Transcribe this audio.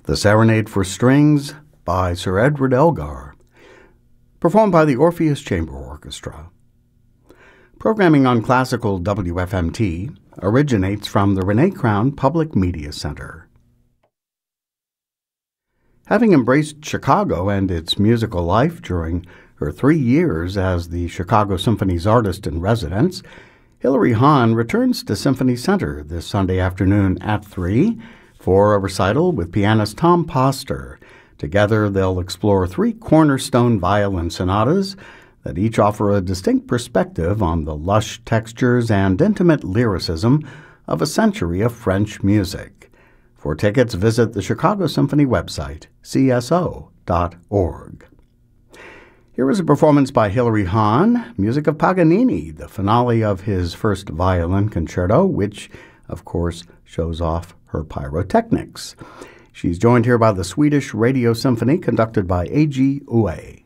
The Serenade for Strings by Sir Edward Elgar, performed by the Orpheus Chamber Orchestra. Programming on Classical WFMT originates from the Renee Crown Public Media Center. Having embraced Chicago and its musical life during her 3 years as the Chicago Symphony's artist in residence, Hilary Hahn returns to Symphony Center this Sunday afternoon at 3 for a recital with pianist Tom Poster. Together, they'll explore 3 cornerstone violin sonatas that each offer a distinct perspective on the lush textures and intimate lyricism of a century of French music. For tickets, visit the Chicago Symphony website, cso.org. Here is a performance by Hilary Hahn, music of Paganini, the finale of his first violin concerto, which, of course, shows off her pyrotechnics. She's joined here by the Swedish Radio Symphony, conducted by A.G. Ue.